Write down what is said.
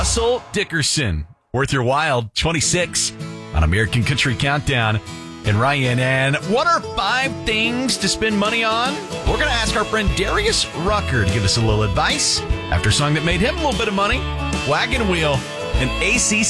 Russell Dickerson. Worth Your While, 26 on American Country Countdown. And Ryan, and what are 5 things to spend money on? We're going to ask our friend Darius Rucker to give us a little advice after a song that made him a little bit of money. Wagon Wheel and ACC.